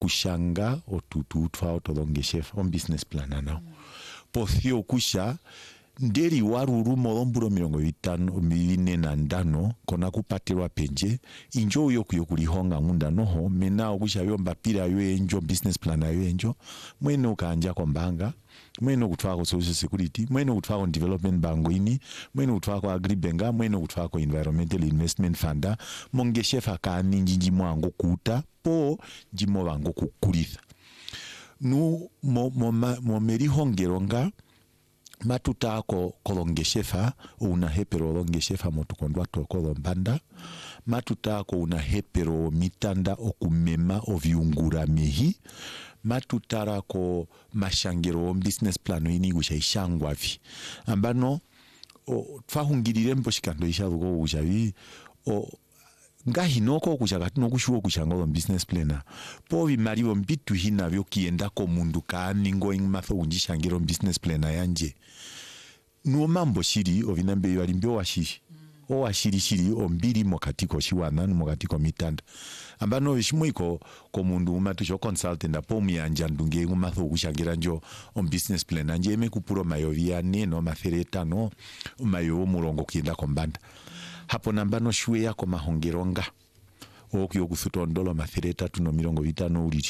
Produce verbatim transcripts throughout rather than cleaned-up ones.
kushanga otutu twa otolongeshefa on business plan anao pothio kusha nderi waruru molomburo mirongo vitano mine na ndano kona kupatirwa penje injo yo kuyokulihonga munda noho menao kusha yomba pira yo enjo business plan yo enjo mweno kanja kombanga mweno kutwako social security mweno kutwako development bango ini mweno kutwako agribenga mweno kutwako environmental investment funda mongeshefa kani njinji mwango kuta po jimo wango kukulitha nu mo mo, mo meri hongeronga matutako kolongeshefa una hepero longeshefa motukondwa toko mbanda matutako una hepero mitanda okumema oviungura mehi matutarako mashangero business plan ini gushaishangwa vi ambano o twahungirire mposhikando isharugo gushavi o ngahinoko kushakati no kushuo kushangolo business plan po bimaribo mbitu hina byo kienda ko mundu ka ningo ingmatho unjishangiro business plan yanje no mambo shiri ovinambe yali mbyo washiri o washiri shiri ombiri mokatiko shiwana mokatiko mitanda ambano bishimwiko ko mundu umatusho consultant apo myanja ndunge ngumatho kushangira njo on business plan anje emekupuro mayovia neno mathereta no mayo murongo kienda kombanda hapo nambano shwe yako mahongeronga okyo kuthutondolo mathireta tuno mirongo vitano uliri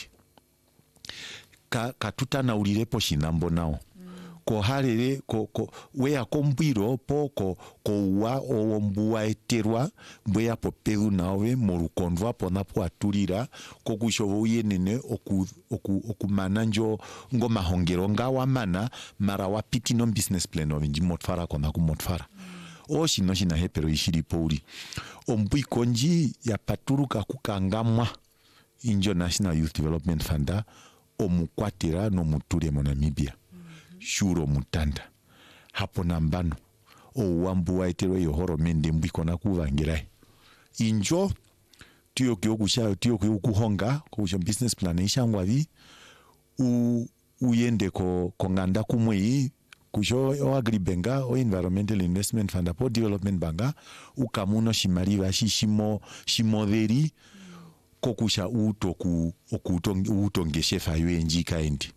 ka katutana ulirepo shinambo nao mm. ko harere ko ko we akombiro poko ko wa ombua eterwa bwe apo pelu nawe morukondwa pona po atulira ko kushovo yenene oku oku okumananjo ngo mahongeronga wa mana mara wa pitino business plan ovinji motfara kona ku motfara mm. o shino shina hepero ishiri pouri ombui konji ya paturuka kukangamwa injo National Youth Development Fund omukwatira no muture mo Namibia mm-hmm. shuro mutanda hapo nambano o wambu waitero yohoro mende mbui kona kuvangira injo tiyo kyokusha tiyo kyokuhonga ko business plan ishangwa vi u uyende ko konganda kumwe kusho o agribenga o environmental investment fund po development banga ukamuno shimariva shishimo shimoderi kokusha utoku okutonge utongeshefa yenji kaendi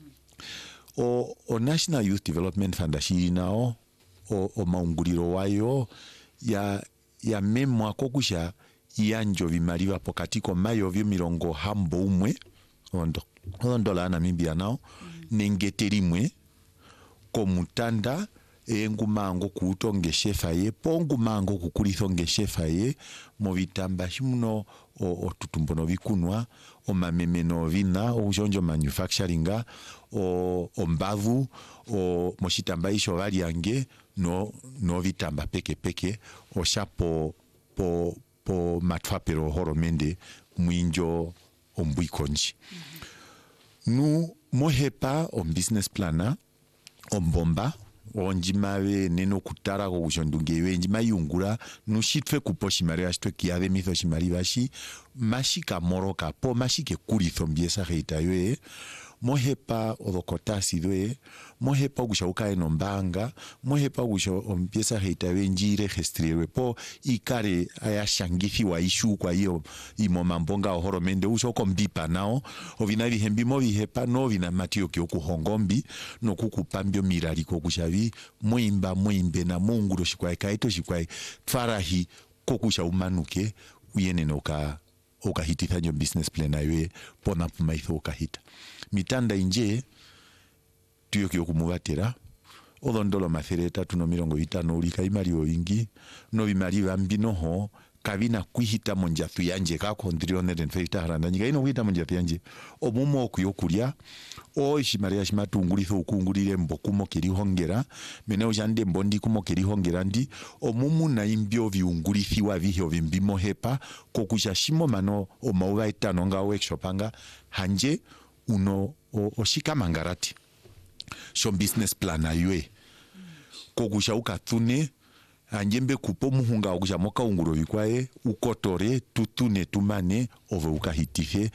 o o National Youth Development Fund shiri nao o, o maunguliro wayo ya ya memwa kokusha yanjo vimariva pokatiko mayo vyo mirongo hambo umwe ondo ondo la Namibia nao nengeterimwe komutanda engumango kutongeshefa ye pongumango kukulithongeshefa ye mo vitamba shimuno o tutumbono vikunwa o mamemeno vina o jonjo manufacturinga o ombavu o moshitamba isho gali yange no no vitamba peke peke o shapo po po matwapero horomende mwinjo ombuikonji mm-hmm. nu mohepa o business plana ombomba onjimawe neno kutara ko kushondungewe njima yungura nushitwe kuposhimari ashitwe kiave mitho shimari bashi mashika moroka po mashike kulitho mbiesa heita yoe mohepa odokotasi doe mohepa kushauka enombanga mohepa kusho mbiesa heita yoe njire registrerwe po ikare ayashangithi wa ishu kwa hiyo imo mambonga ohoromende usho kombipa nao ovinavi hembimo vihepa no vina matio kyoku hongombi no kukupambio miraliko kushavi muimba muimbe na munguro shikwai kaito shikwai farahi kokusha umanuke uyene noka oka hititha nyo business plan awe pona pumaitho oka hita mitanda inje tuyo kyoku mubatera olondolo mathereta tuno mirongo vitano ulika imari oingi no bimari bambino ho kabina kwihita monjathu yanje ka kondrione den feita haranda nyiga ino kwihita monjathu yanje omumo okuyokulya o shimaria shimatungulitho ukungulire mbokumo kiri hongera meneo jande mbondi kumo kiri hongera ndi omumu na imbyo viungulithiwa vihyo vimbimo hepa kokusha shimo mano o mauga itano nga workshop anga hanje uno o, o shika mangarati show business plan aywe kokusha ukathune anjembe kupo muhunga okusha moka unguro vikwae ukotore tutune tumane ove ukahitife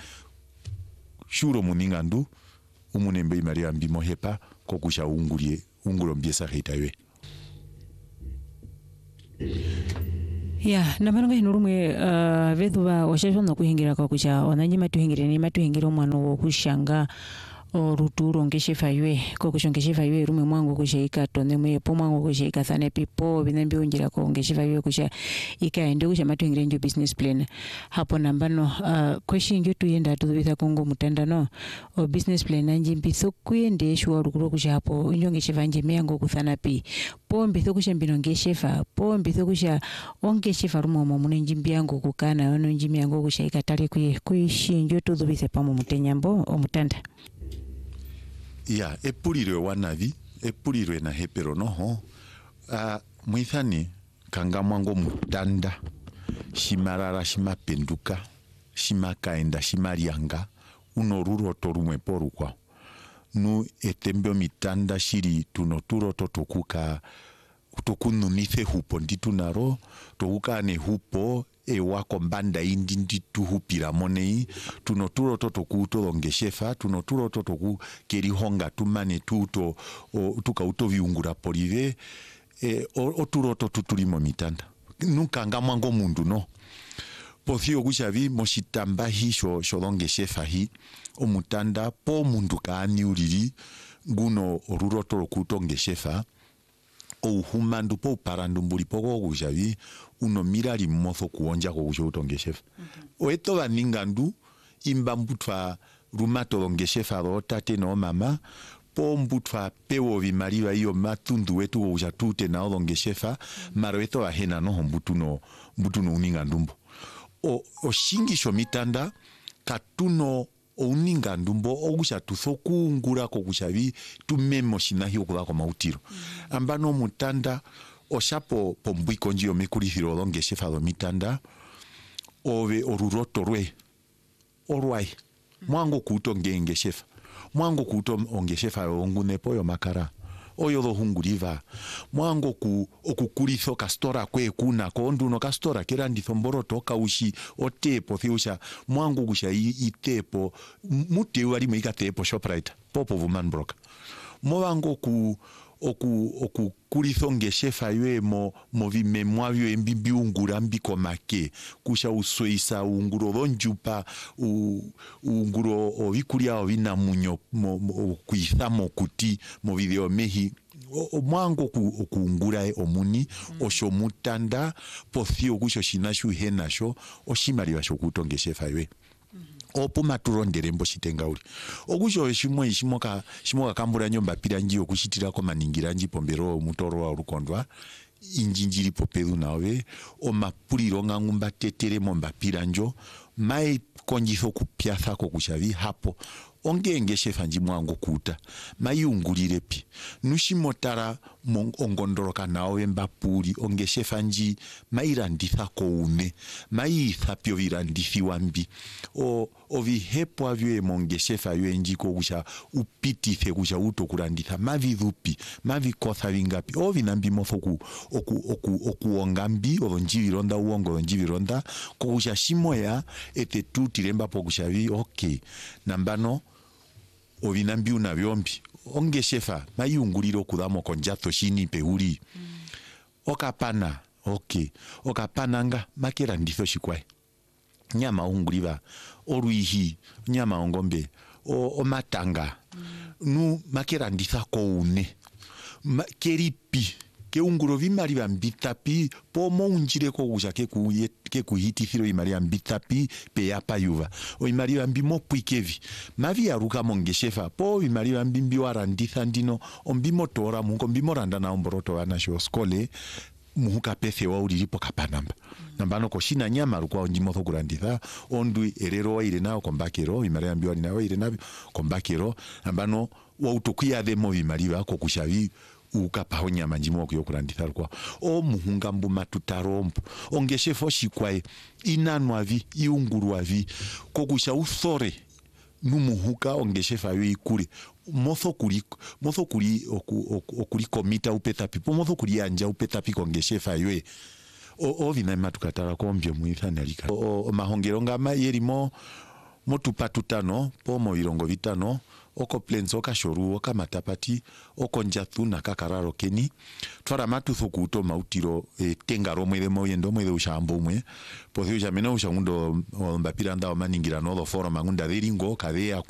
shuro muningandu umunembe imaria mbimo hepa kokusha ungulie unguro mbiesa heita we ya namalonga hino rumwe uh, vethu va oshashona kuhingira kwa kucha onanyi matuhingire ni matuhingire omwana wo kushanga oruturo ngeshefa ywe ko kushongeshefa ywe rumwe mwangu kushaika tone mwe po mwangu kushaika sana pipo binembi unjira ko ngeshefa ywe kusha ikaende kusha matuhingire njo business plan hapo nambano uh, question njo tuyenda tudubisa kongo mutandano o business plan nanji mbiso kuyende shwa rukuro kusha hapo njo ngeshefa nje meyango kuthana pi po mbitho kusha mbino ngeshefa po mbitho kusha ongeshefa rumo mo munenji mbiyango kukana ono nji mbiyango kusha ikatale kuye kuyishinjo tudubise pamo mutenyambo o mutanda. Ya, epulirwe wanavi, epulirwe na hepero noho. Uh, mwithani, kanga mwango mutanda, shimarara shima penduka, shima kaenda, shima rianga, unoruro torume poru kwa. Nu etembeo mitanda shiri tunoturo totokuka, utokunu nife hupo nditu naro, tokuka ne hupo, e wako mbanda indi nditu hupira monei, tunoturo totoku uto ngeshefa, tunoturo totoku keri honga tumane tuto, tuka uto viungura polive, e, oturo totutulimo mitanda. Nuka nga mwango mundu no. Pothio kushavi moshitamba hi sho shodonge shefa hi o mutanda po mundu kaani uriri guno oruro toroku tonge shefa o humandu po parandu mbuli poko kushavi uno mirari motho kuonja ko kusho tonge shefa mm-hmm. O eto vaningandu imba mbutwa rumato tonge shefa ro tate no mama po mbutwa pewo vimariwa iyo matundu wetu kusha tute na tonge shefa mm-hmm. Maro eto vahena no mbutu no mbutu no uningandumbo o oshingi shomitanda katuno o uninga ndumbo o kusha tuthoku ngura ko kushavi tumemo shinahi okula ko mautiro mm. Ambano mutanda o shapo pombwiko njiyo mekulithiro longe shefa do mitanda ove oruroto rwe orwai mm. Mwango kuto ngenge shefa mwango kuto onge shefa ongunepo yo makara oyo do hunguriva mwango ku okukulitho kastora kwe kuna kondu no kastora keranditho mboroto kaushi otepo thiusha mwango kusha itepo mute wali meika tepo shoprite popo woman broker mwango ku oku oku kulitho ngeshefa ywe mo movime mwavyo embibi ungura mbiko make kusha usweisa unguro donjupa unguro ovikulia ovina munyo mo, mo kuithamo kuti mo video mehi o mwango ku kuungura omuni mm. Osho mutanda pothio kusho shinashu henasho oshimali basho kutongeshefa ywe opo maturondere mbo shitenga uri okusho eshimwe ishimoka shimoka kambura nyomba piranji okushitira ko maningiranji pombero mutoro wa urukondwa injinjiri popedu nawe o mapuliro ngangumba tetere momba piranjo mai konjitho kupyatha ko kushavi hapo ongenge shefa nji mwango kuta mayungulire pi nushimotara ongondoroka nawe mbapuri onge shefa nji mairanditha ko une maitha pyo virandithi wambi o ovihepo avyo emonge shefa yo nji ko kusha upitithe kusha uto kuranditha mavidhupi mavikotha vingapi o vinambi mofo ku oku oku okuongambi olonjivironda uongo olonjivironda ko kusha shimoya ete tutiremba po kushavi okay nambano ovinambi una vyombi onge shefa mayunguliro kudamo konjato shini peuri mm. Okapana okay okapananga makera nditho shikwai nyama unguliva oruihi nyama ongombe o, o matanga mm. Nu makera nditha ko une Ma, keripi ke unguro vimari vambitapi po mo unjire ko kusha ke ku ke kuhitithiro imari vambitapi pe yapa yuva o imari vambimo puikevi mavi yaruka mongeshefa po imari vambimbi waranditha ndino ombimo tora mungo mbimo randa na omboroto wana sho skole muhuka pefe wa uriripo kapanamba mm. Nambano koshina nyama rukwa onjimo tho kuranditha ondu erero wa irena kombakero imari vambi wali nawe irena kombakero nambano wa utokuya de mo imari va ko kushavi ukapaho nyama njimo ko yokuranditha kwa o muhunga mbuma tutarompo ongeshefa shikwae inanwavi iungurwavi ko kusha uthore numuhuka ongeshefa yo ikure motho kuri motho kuri oku, oku, okuri komita upetapi po motho kuri anja upetapi kongeshefa yo o o vina matukatara kombyo muithana lika o, o mahongero ngama yerimo motupa tutano po mo virongo vitano oko Plains oka Shoru oka Matapati oko Njathu na kakararo keni twara matu thukuto mautiro e, tengaro mwede moyendo mwede ushambo mwe pothio jamena ushamundo mbapira nda maningira no do foro mangunda diringo kadea